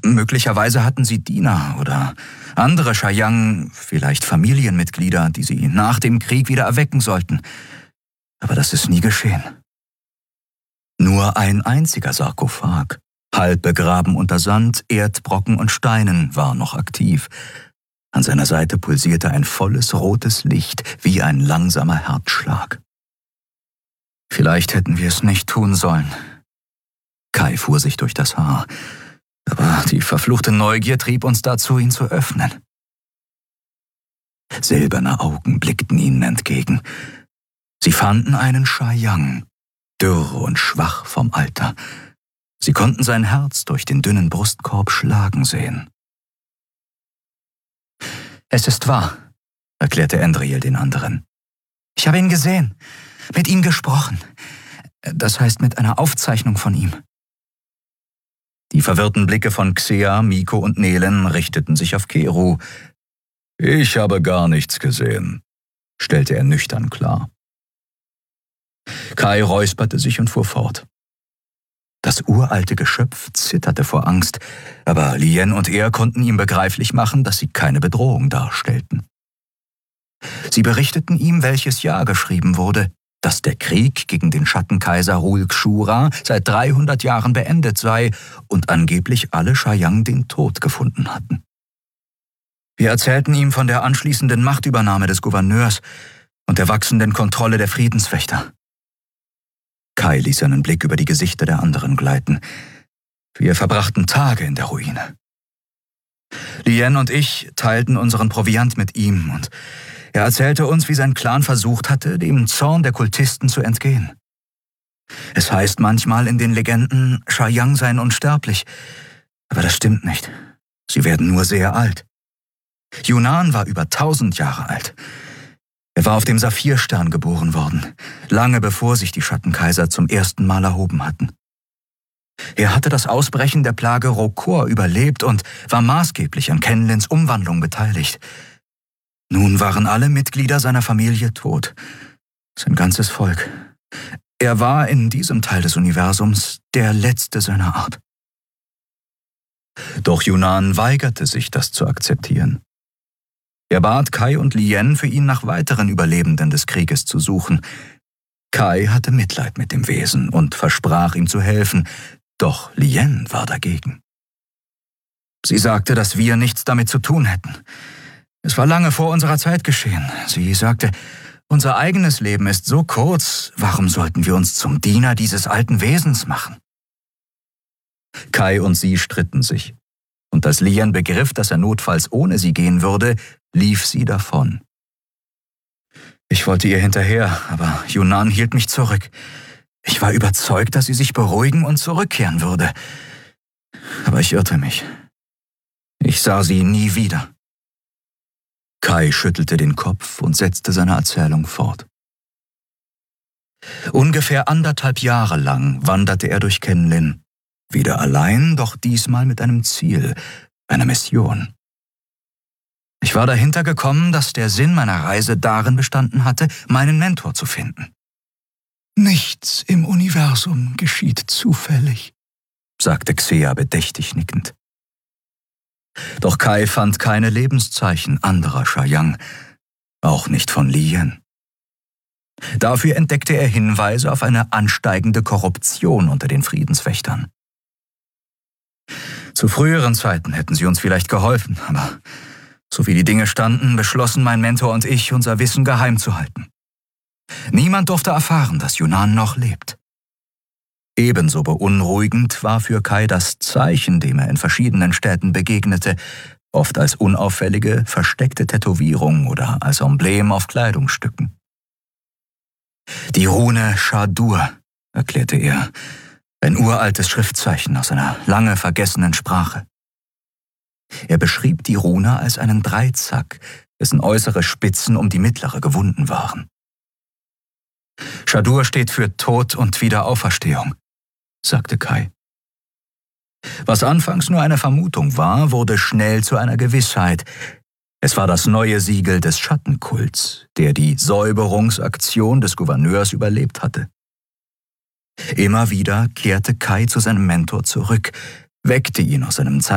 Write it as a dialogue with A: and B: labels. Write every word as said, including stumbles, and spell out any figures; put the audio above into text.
A: Möglicherweise hatten sie Diener oder andere Shayang, vielleicht Familienmitglieder, die sie nach dem Krieg wieder erwecken sollten. Aber das ist nie geschehen. Nur ein einziger Sarkophag, halb begraben unter Sand, Erdbrocken und Steinen, war noch aktiv. An seiner Seite pulsierte ein volles rotes Licht, wie ein langsamer Herzschlag. Vielleicht hätten wir es nicht tun sollen. Kai fuhr sich durch das Haar, aber die verfluchte Neugier trieb uns dazu, ihn zu öffnen. Silberne Augen blickten ihnen entgegen. Sie fanden einen Shayang, dürr und schwach vom Alter. Sie konnten sein Herz durch den dünnen Brustkorb schlagen sehen. »Es ist wahr«, erklärte Endriel den anderen. »Ich habe ihn gesehen, mit ihm gesprochen. Das heißt, mit einer Aufzeichnung von ihm.« Die verwirrten Blicke von Xea, Miko und Nelen richteten sich auf Keru. »Ich habe gar nichts gesehen«, stellte er nüchtern klar. Kai räusperte sich und fuhr fort. Das uralte Geschöpf zitterte vor Angst, aber Lien und er konnten ihm begreiflich machen, dass sie keine Bedrohung darstellten. Sie berichteten ihm, welches Jahr geschrieben wurde, dass der Krieg gegen den Schattenkaiser Rulkshura seit dreihundert Jahren beendet sei und angeblich alle Shayang den Tod gefunden hatten. Wir erzählten ihm von der anschließenden Machtübernahme des Gouverneurs und der wachsenden Kontrolle der Friedenswächter. Kai ließ seinen Blick über die Gesichter der anderen gleiten. Wir verbrachten Tage in der Ruine. Lien und ich teilten unseren Proviant mit ihm und er erzählte uns, wie sein Clan versucht hatte, dem Zorn der Kultisten zu entgehen. Es heißt manchmal in den Legenden, Shayang seien unsterblich, aber das stimmt nicht. Sie werden nur sehr alt. Yunnan war über tausend Jahre alt. Er war auf dem Saphirstern geboren worden, lange bevor sich die Schattenkaiser zum ersten Mal erhoben hatten. Er hatte das Ausbrechen der Plage Rokor überlebt und war maßgeblich an Kenlins Umwandlung beteiligt. Nun waren alle Mitglieder seiner Familie tot, sein ganzes Volk. Er war in diesem Teil des Universums der letzte seiner Art. Doch Yunnan weigerte sich, das zu akzeptieren. Er bat Kai und Lien, für ihn nach weiteren Überlebenden des Krieges zu suchen. Kai hatte Mitleid mit dem Wesen und versprach ihm zu helfen, doch Lien war dagegen. Sie sagte, dass wir nichts damit zu tun hätten. Es war lange vor unserer Zeit geschehen. Sie sagte, unser eigenes Leben ist so kurz, warum sollten wir uns zum Diener dieses alten Wesens machen? Kai und sie stritten sich. Und als Lien begriff, dass er notfalls ohne sie gehen würde, lief sie davon. Ich wollte ihr hinterher, aber Yunnan hielt mich zurück. Ich war überzeugt, dass sie sich beruhigen und zurückkehren würde. Aber ich irrte mich. Ich sah sie nie wieder. Kai schüttelte den Kopf und setzte seine Erzählung fort. Ungefähr anderthalb Jahre lang wanderte er durch Kenlin. Wieder allein, doch diesmal mit einem Ziel, einer Mission. Ich war dahinter gekommen, dass der Sinn meiner Reise darin bestanden hatte, meinen Mentor zu finden. »Nichts im Universum geschieht zufällig«, sagte Xea bedächtig nickend. Doch Kai fand keine Lebenszeichen anderer Shayang, auch nicht von Lien. Dafür entdeckte er Hinweise auf eine ansteigende Korruption unter den Friedenswächtern. Zu früheren Zeiten hätten sie uns vielleicht geholfen, aber so wie die Dinge standen, beschlossen mein Mentor und ich, unser Wissen geheim zu halten. Niemand durfte erfahren, dass Yunnan noch lebt. Ebenso beunruhigend war für Kai das Zeichen, dem er in verschiedenen Städten begegnete, oft als unauffällige, versteckte Tätowierung oder als Emblem auf Kleidungsstücken. Die Rune Shadur, erklärte er, ein uraltes Schriftzeichen aus einer lange vergessenen Sprache. Er beschrieb die Rune als einen Dreizack, dessen äußere Spitzen um die mittlere gewunden waren. Shadur steht für Tod und Wiederauferstehung, sagte Kai. Was anfangs nur eine Vermutung war, wurde schnell zu einer Gewissheit. Es war das neue Siegel des Schattenkults, der die Säuberungsaktion des Gouverneurs überlebt hatte. Immer wieder kehrte Kai zu seinem Mentor zurück, weckte ihn aus seinem